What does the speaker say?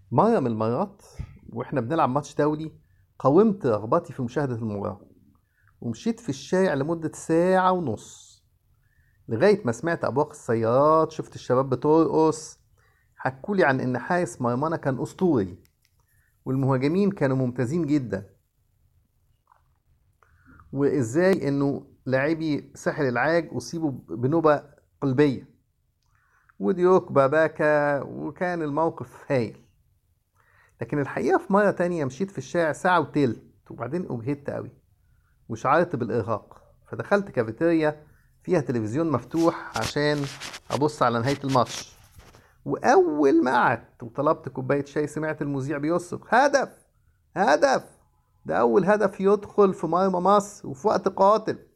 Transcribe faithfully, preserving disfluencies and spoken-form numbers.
مرة من المرات واحنا بنلعب ماتش دولي، قاومت رغبتي في مشاهدة المباراة ومشيت في الشارع لمدة ساعة ونص لغاية ما سمعت أبواق السيارات، شفت الشباب بترقص، حكولي عن إن حارس مرمانا كان أسطوري والمهاجمين كانوا ممتازين جدا، وإزاي إنه لاعبي ساحل العاج أصيبوا بنوبة قلبية وديوك باباكا، وكان الموقف هايل. لكن الحقيقة في مرة تانية مشيت في الشارع ساعة وتلت وبعدين أجهدت أوي وشعرت بالإرهاق، فدخلت كافيتيريا فيها تلفزيون مفتوح عشان أبص على نهاية الماتش. وأول ما قعدت وطلبت كوباية شاي سمعت المذيع بيصرخ: هدف! هدف! ده أول هدف يدخل في مرمى مصر وفي وقت قاتل.